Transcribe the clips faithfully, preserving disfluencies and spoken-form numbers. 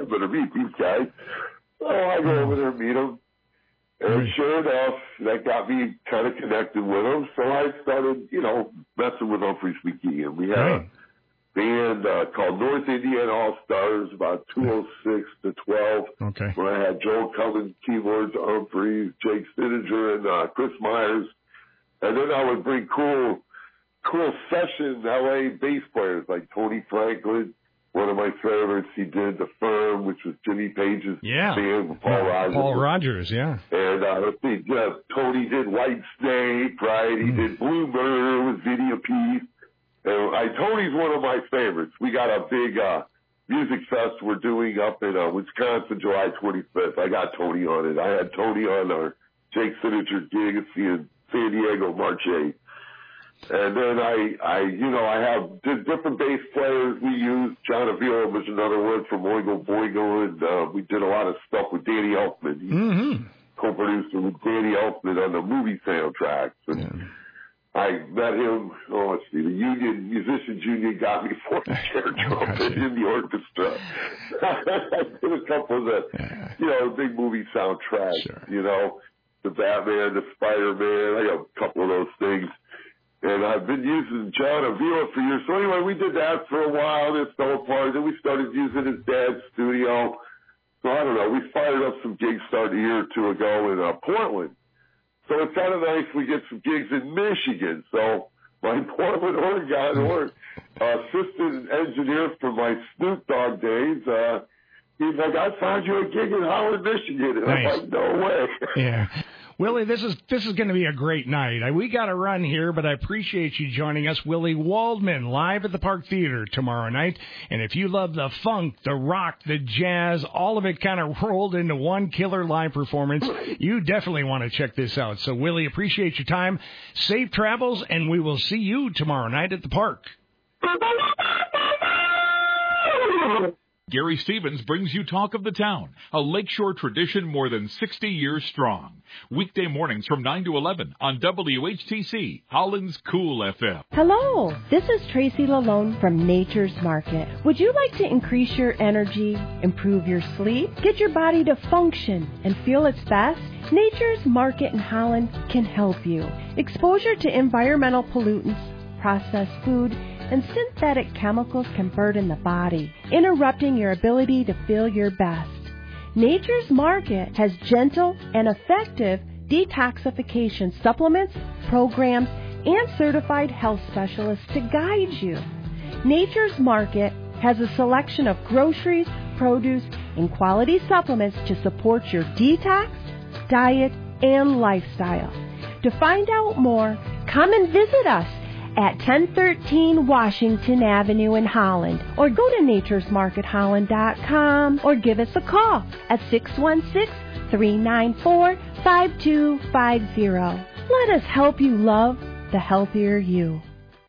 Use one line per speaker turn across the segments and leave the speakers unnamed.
better meet these guys. So I go over there and meet them. And sure enough, that got me kind of connected with them. So I started, you know, messing with Humphreys McGee. We had right. a band uh, called North Indiana All-Stars, about two oh six to twelve.
Okay.
Where I had Joel Cummins, keyboards, Humphreys, Jake Stininger, and uh, Chris Myers. And then I would bring cool, cool session L A bass players like Tony Franklin. One of my favorites, he did The Firm, which was Jimmy Page's
yeah.
band with Paul Rogers.
Paul Rogers, yeah.
And uh, let's see, yeah, Tony did White Snake, right? He mm. did Blue Murder with Video Peace. And I, Tony's one of my favorites. We got a big uh, music fest we're doing up in uh, Wisconsin, July twenty-fifth. I got Tony on it. I had Tony on our Jake Stininger gig in San Diego, March eighth. And then I, I, you know, I have d- different bass players we use. John Avila was another one from Oingo Boingo, and uh, we did a lot of stuff with Danny Elfman. He
mm-hmm.
co-produced with Danny Elfman on the movie soundtracks. And yeah. I met him, oh, let's see, the Union, Musicians Union got me for the chair trumpet in the orchestra. I did a couple of the, yeah. you know, big movie soundtracks, sure. you know, the Batman, the Spider-Man. I got a couple of those things. And I've been using John Avila for years. So anyway, we did that for a while. This fell apart. Then we started using his dad's studio. So I don't know. We fired up some gigs starting a year or two ago in uh, Portland. So it's kind of nice we get some gigs in Michigan. So my Portland, Oregon, or uh, assistant engineer for my Snoop Dogg days, uh, he's like, I found you a gig in Holland, Michigan. And nice. I'm like, no way.
Yeah. Willie, this is this is going to be a great night. We got to run here, but I appreciate you joining us. Willie Waldman, live at the Park Theater tomorrow night. And if you love the funk, the rock, the jazz, all of it kind of rolled into one killer live performance, you definitely want to check this out. So, Willie, appreciate your time. Safe travels, and we will see you tomorrow night at the Park.
Gary Stevens brings you Talk of the Town, a Lakeshore tradition more than sixty years strong. Weekday mornings from nine to eleven on W H T C, Holland's Cool F M.
Hello, this is Tracy Lalone from Nature's Market. Would you like to increase your energy, improve your sleep, get your body to function and feel its best? Nature's Market in Holland can help you. Exposure to environmental pollutants, processed food, and synthetic chemicals can burden the body, interrupting your ability to feel your best. Nature's Market has gentle and effective detoxification supplements, programs, and certified health specialists to guide you. Nature's Market has a selection of groceries, produce, and quality supplements to support your detox, diet, and lifestyle. To find out more, come and visit us at ten thirteen Washington Avenue in Holland, or go to natures market holland dot com, or give us a call at six one six, three nine four, five two five zero. Let us help you love the healthier you.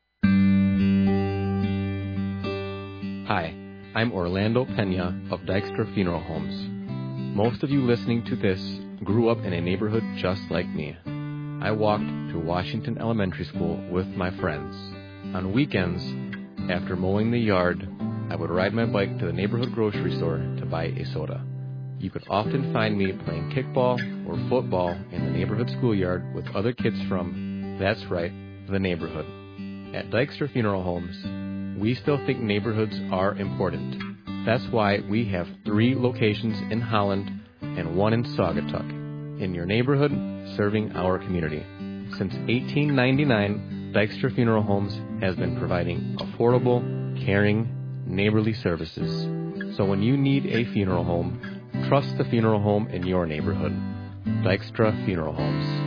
Hi, I'm Orlando Pena of Dykstra Funeral Homes. Most of you listening to this grew up in a neighborhood just like me. I walked to Washington Elementary School with my friends. On weekends, after mowing the yard, I would ride my bike to the neighborhood grocery store to buy a soda. You could often find me playing kickball or football in the neighborhood schoolyard with other kids from, that's right, the neighborhood. At Dykstra Funeral Homes, we still think neighborhoods are important. That's why we have three locations in Holland and one in Saugatuck. In your neighborhood, serving our community. Since eighteen ninety-nine, Dykstra Funeral Homes has been providing affordable, caring, neighborly services. So when you need a funeral home, trust the funeral home in your neighborhood. Dykstra Funeral Homes.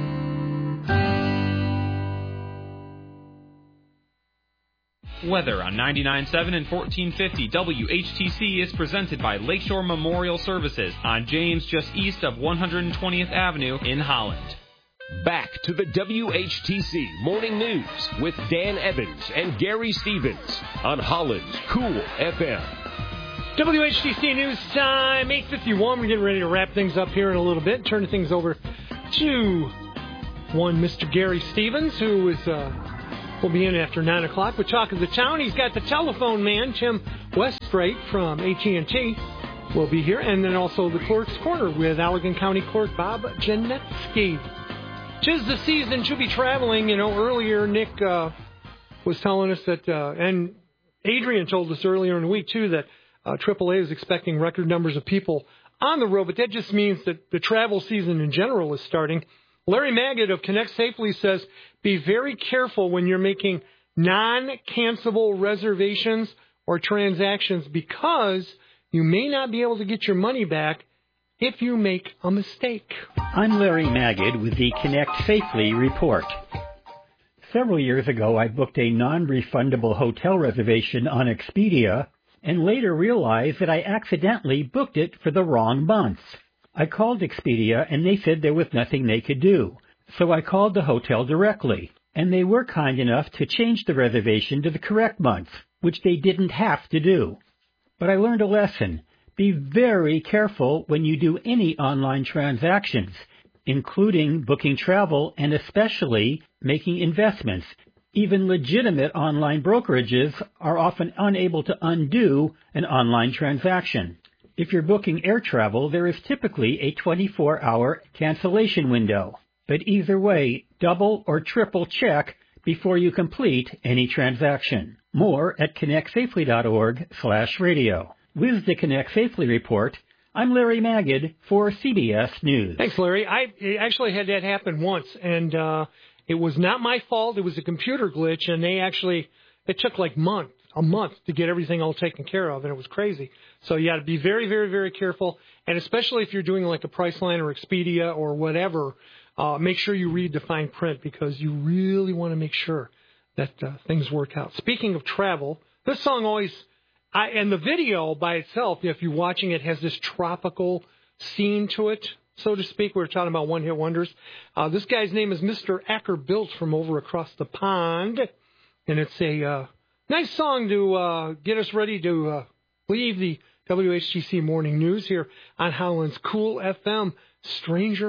Weather on ninety-nine point seven and fourteen fifty W H T C is presented by Lakeshore Memorial Services on James, just east of one hundred twentieth Avenue in Holland.
Back to the W H T C Morning News with Dan Evans and Gary Stevens on Holland's Cool F M.
W H T C News time, eight fifty-one. We're getting ready to wrap things up here in a little bit. Turn things over to one Mister Gary Stevens, who is... Uh, We'll be in after nine o'clock with Talk of the Town. He's got the telephone man, Tim Westbright from A T and T. will be here. And then also the Clerk's Corner with Allegan County Clerk Bob Janetsky. 'Tis the season to be traveling. You know, earlier Nick uh, was telling us that, uh, and Adrian told us earlier in the week, too, that uh, triple A is expecting record numbers of people on the road. But that just means that the travel season in general is starting. Larry Magid of Connect Safely says, be very careful when you're making non-cancelable reservations or transactions because you may not be able to get your money back if you make a mistake.
I'm Larry Magid with the Connect Safely report. Several years ago, I booked a non-refundable hotel reservation on Expedia and later realized that I accidentally booked it for the wrong month. I called Expedia and they said there was nothing they could do. So I called the hotel directly, and they were kind enough to change the reservation to the correct month, which they didn't have to do. But I learned a lesson. Be very careful when you do any online transactions, including booking travel and especially making investments. Even legitimate online brokerages are often unable to undo an online transaction. If you're booking air travel, there is typically a twenty-four hour cancellation window. But either way, double or triple check before you complete any transaction. More at connectsafely.org slash radio. With the Connect Safely report, I'm Larry Magid for C B S News.
Thanks, Larry. I actually had that happen once, and uh, it was not my fault. It was a computer glitch, and they actually, it took like month, a month to get everything all taken care of, and it was crazy. So you got to be very, very, very careful, and especially if you're doing like a Priceline or Expedia or whatever, uh, make sure you read the fine print because you really want to make sure that uh, things work out. Speaking of travel, this song always... I, and the video by itself, if you're watching it, has this tropical scene to it, so to speak. We were talking about one-hit wonders. Uh, this guy's name is Mister Acker Built from over across the pond, and it's a uh, nice song to uh, get us ready to uh, leave the W H T C Morning News here on Holland's Cool F M. Stranger